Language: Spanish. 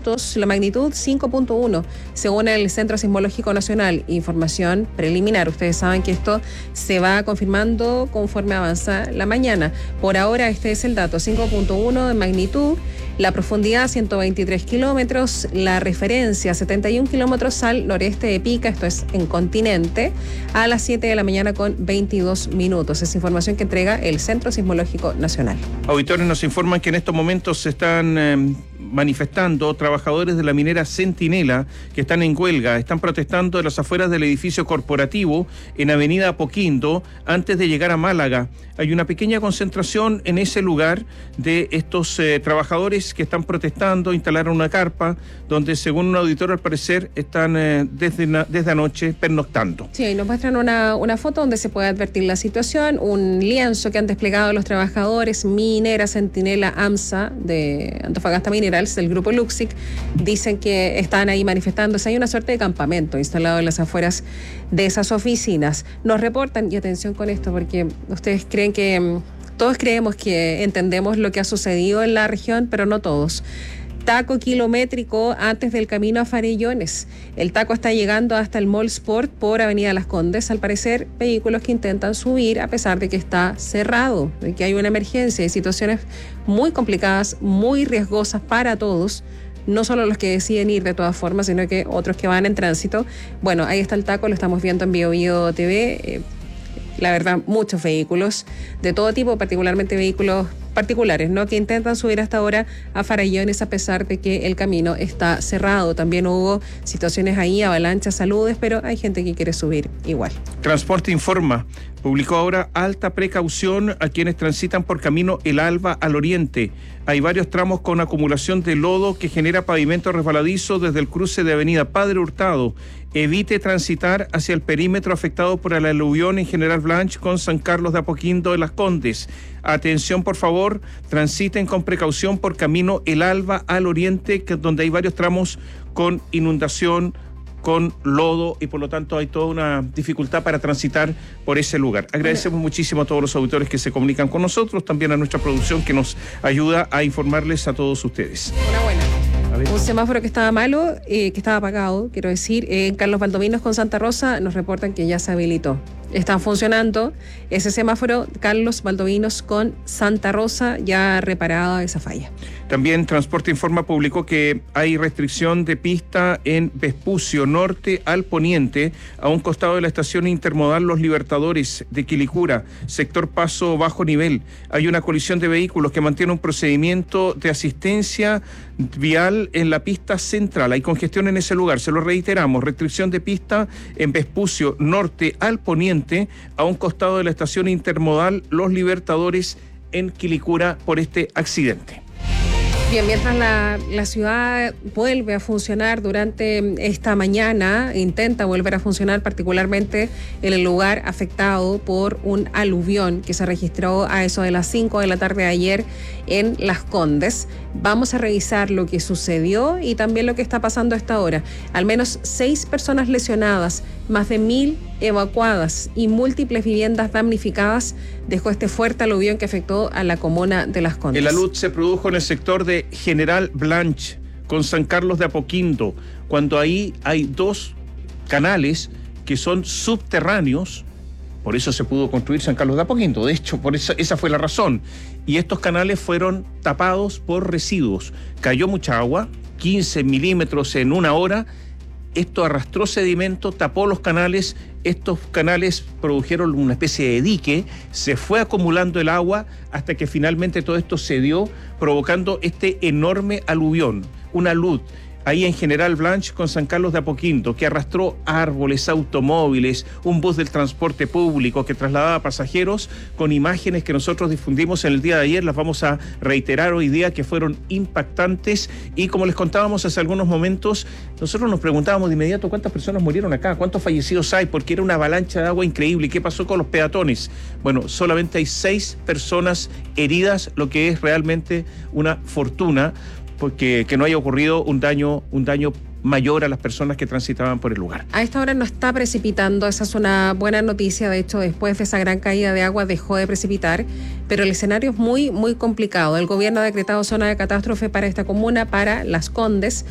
minutos, la magnitud 5.1, según el Centro Sismológico Nacional. Información preliminar. Ustedes saben que esto se va confirmando conforme avanza la mañana. Por ahora este es el dato, 5.1 de magnitud, la profundidad 123 kilómetros, la referencia 71 kilómetros al noreste de Pica, esto es en continente, a las 7 de la mañana con 22 minutos. Es información que entrega el Centro Sismológico Nacional. Auditores nos informan que en estos momentos se están manifestando trabajadores de la minera Centinela que están en huelga, están protestando en las afueras del edificio corporativo en Avenida Apoquindo antes de llegar a Málaga. Hay una pequeña concentración en ese lugar de estos trabajadores que están protestando, instalaron una carpa donde según un auditor al parecer están desde anoche pernoctando. Sí, ahí nos muestran una foto donde se puede advertir la situación, un lienzo que han desplegado los trabajadores Minera Centinela AMSA de Antofagasta Minerals, del grupo Luxic. Dicen que están ahí manifestándose. Hay una suerte de campamento instalado en las afueras de esas oficinas. Nos reportan, y atención con esto, porque ustedes creen que todos creemos que entendemos lo que ha sucedido en la región, pero no todos. Taco kilométrico antes del camino a Farellones. El taco está llegando hasta el Mall Sport por Avenida Las Condes. Al parecer, vehículos que intentan subir a pesar de que está cerrado, de que hay una emergencia y situaciones muy complicadas, muy riesgosas para todos. No solo los que deciden ir de todas formas, sino que otros que van en tránsito. Bueno, ahí está el taco, lo estamos viendo en Bio Bio TV. La verdad, muchos vehículos de todo tipo, particularmente vehículos particulares, ¿no?, que intentan subir hasta ahora a Farellones a pesar de que el camino está cerrado. También hubo situaciones ahí, avalanchas, saludes, pero hay gente que quiere subir igual. Transporte informa, publicó ahora alta precaución a quienes transitan por camino El Alba al oriente. Hay varios tramos con acumulación de lodo que genera pavimento resbaladizo desde el cruce de Avenida Padre Hurtado. Evite transitar hacia el perímetro afectado por el aluvión en General Blanch con San Carlos de Apoquindo de Las Condes. Atención, por favor, transiten con precaución por camino El Alba al oriente, donde hay varios tramos con inundación, con lodo, y por lo tanto hay toda una dificultad para transitar por ese lugar. Agradecemos muchísimo a todos los auditores que se comunican con nosotros, también a nuestra producción que nos ayuda a informarles a todos ustedes. Una buena. Un semáforo que estaba malo, que estaba apagado, quiero decir, en Carlos Valdovinos con Santa Rosa nos reportan que ya se habilitó. Están funcionando ese semáforo Carlos Valdovinos con Santa Rosa, ya reparada esa falla. También Transporte Informa publicó que hay restricción de pista en Vespucio, norte al poniente, a un costado de la estación intermodal Los Libertadores de Quilicura, sector paso bajo nivel. Hay una colisión de vehículos que mantiene un procedimiento de asistencia vial en la pista central. Hay congestión en ese lugar, se lo reiteramos, restricción de pista en Vespucio, norte al poniente, a un costado de la estación intermodal Los Libertadores en Quilicura por este accidente. Bien, mientras la ciudad vuelve a funcionar durante esta mañana, intenta volver a funcionar particularmente en el lugar afectado por un aluvión que se registró a eso de las 5 de la tarde de ayer en Las Condes. Vamos a revisar lo que sucedió y también lo que está pasando a esta hora. Al menos 6 personas lesionadas, más de 1.000 evacuadas y múltiples viviendas damnificadas dejó este fuerte aluvión que afectó a la comuna de Las Condes. El alud se produjo en el sector de General Blanch con San Carlos de Apoquindo, cuando ahí hay 2 canales que son subterráneos. Por eso se pudo construir San Carlos de Apoquindo. De hecho, esa fue la razón. Y estos canales fueron tapados por residuos. Cayó mucha agua, 15 milímetros en una hora. Esto arrastró sedimento, tapó los canales. Estos canales produjeron una especie de dique. Se fue acumulando el agua hasta que finalmente todo esto se dio, provocando este enorme aluvión. Un alud ahí en General Blanch con San Carlos de Apoquindo, que arrastró árboles, automóviles, un bus del transporte público que trasladaba pasajeros, con imágenes que nosotros difundimos en el día de ayer, las vamos a reiterar hoy día, que fueron impactantes. Y como les contábamos hace algunos momentos, nosotros nos preguntábamos de inmediato cuántas personas murieron acá, cuántos fallecidos hay, porque era una avalancha de agua increíble. ¿Y qué pasó con los peatones? Bueno, solamente hay 6 personas heridas, lo que es realmente una fortuna, porque que no haya ocurrido un daño mayor a las personas que transitaban por el lugar. A esta hora no está precipitando, esa es una buena noticia. De hecho, después de esa gran caída de agua dejó de precipitar, pero el escenario es muy, muy complicado. El gobierno ha decretado zona de catástrofe para esta comuna, para Las Condes.